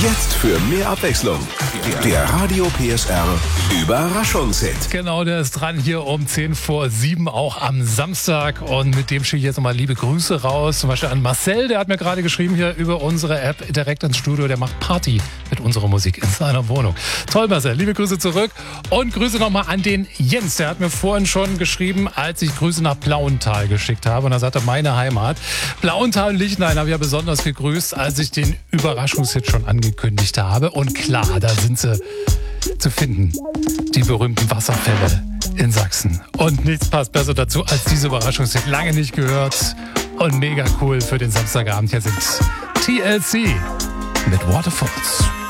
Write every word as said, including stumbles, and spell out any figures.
Jetzt für mehr Abwechslung. Der Radio P S R Überraschungshit. Genau, der ist dran hier um zehn vor sieben, auch am Samstag. Und mit dem schicke ich jetzt nochmal liebe Grüße raus. Zum Beispiel an Marcel, der hat mir gerade geschrieben hier über unsere App direkt ins Studio. Der macht Party mit unserer Musik in seiner Wohnung. Toll, Marcel. Liebe Grüße zurück. Und Grüße nochmal an den Jens. Der hat mir vorhin schon geschrieben, als ich Grüße nach Blauenthal geschickt habe. Und er sagte, meine Heimat. Blauenthal und Lichtenhain habe ich ja besonders gegrüßt, als ich den Überraschungshit schon angekündigt habe. Und klar, da sind sie zu finden. Die berühmten Wasserfälle in Sachsen. Und nichts passt besser dazu als diese Überraschungshit. Lange nicht gehört und mega cool für den Samstagabend. Hier sind T L C mit Waterfalls.